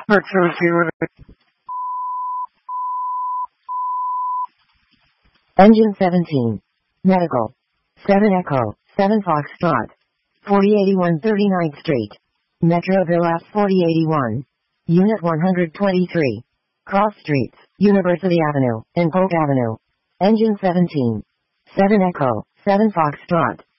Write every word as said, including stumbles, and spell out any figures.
Engine seventeen. Medical. seven Echo, seven Foxtrot. forty eighty-one thirty-ninth Street. Metroville F forty eighty-one. Unit one hundred twenty-three. Cross Streets, University Avenue, and Polk Avenue. Engine seventeen. seven Echo, seven Foxtrot.